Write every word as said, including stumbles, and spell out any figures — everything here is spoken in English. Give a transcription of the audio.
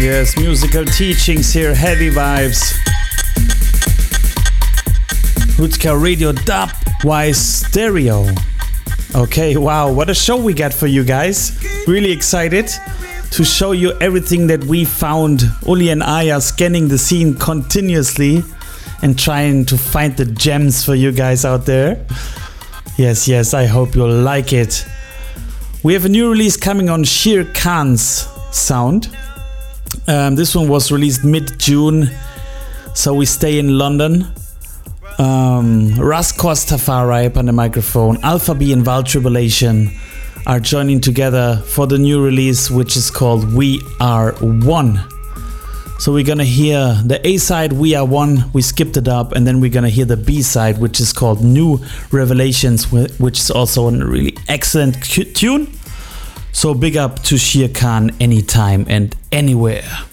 Yes, musical teachings here, heavy vibes. Rootscar Radio Dubwise Stereo. Okay, wow, what a show we got for you guys. Really excited to show you everything that we found. Uli and I are scanning the scene continuously and trying to find the gems for you guys out there. Yes, yes, I hope you'll like it. We have a new release coming on Shere Khan's sound. Um, this one was released mid-June, so we stay in London. Um, Russ Kostafari up on the microphone, Alpha B and Val Tribulation are joining together for the new release, which is called We Are One. So we're gonna hear the A side, We Are One, we skipped it up, and then we're gonna hear the B side, which is called New Revelations, which is also a really excellent tune. So big up to Shere Khan anytime and anywhere.